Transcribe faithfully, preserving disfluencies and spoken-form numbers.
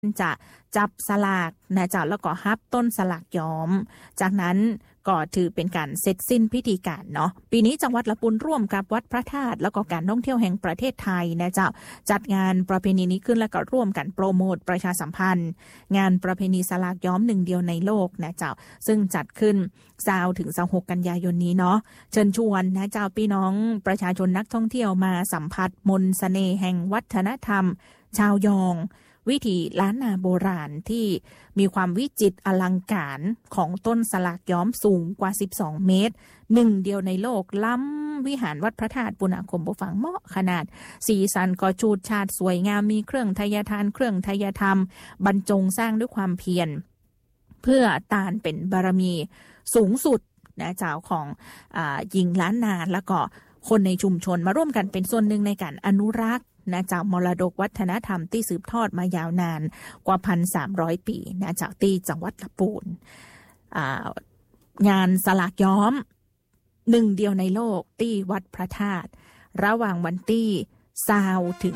จะจับสลากนะเจ้าแล้วก็ฮับต้นสลากย้อมจากนั้นก็ถือเป็นการเสร็จสิ้นพิธีการเนาะปีนี้จังหวัดละปุนร่วมกับวัดพระธาตุแล้วก็การท่องเที่ยวแห่งประเทศไทยนะเจ้าจัดงานประเพณีนี้ขึ้นแล้วก็ร่วมกันโปรโมทประชาสัมพันธ์งานประเพณีสลากย้อมหนึ่งเดียวในโลกนะเจ้าซึ่งจัดขึ้นสาวถึงสิบหกกันยายนนี้เนาะเชิญชวนนะเจ้าพี่น้องประชาชนนักท่องเที่ยวมาสัมผัสมนต์เสน่ห์แห่งวัฒนธรรมชาวยองวิถีล้านนาโบราณที่มีความวิจิตรอลังการของต้นสลากย้อมสูงกว่าสิบสองเมตรหนึ่งเดียวในโลกล้ำวิหารวัดพระธาตุปุณณคมบุฟังเหมาะขนาดสีสันก็ชูดชาติสวยงามมีเครื่องทยทานเครื่องทยธรรมบรรจงสร้างด้วยความเพียรเพื่อตานเป็นบารมีสูงสุดนะเจ้าของอ่าหญิงล้านนาแล้วก็คนในชุมชนมาร่วมกันเป็นส่วนหนึ่งในการอนุรักษ์นะจากมรดกวัฒนธรรมที่สืบทอดมายาวนานกว่า หนึ่งพันสามร้อย ปีนะจากที่จังหวัดลำพูนงานสลากย้อมหนึ่งเดียวในโลกที่วัดพระธาตุระหว่างวันที่ยี่สิบถึง